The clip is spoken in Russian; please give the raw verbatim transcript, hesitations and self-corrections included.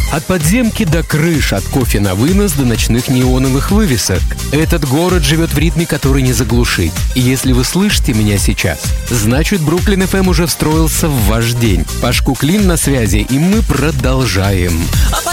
От подземки до крыш, от кофе на вынос до ночных неоновых вывесок. Этот город живет в ритме, который не заглушить. И если вы слышите меня сейчас, значит, Бруклин эф эм уже встроился в ваш день. Паш Куклин на связи, и мы продолжаем.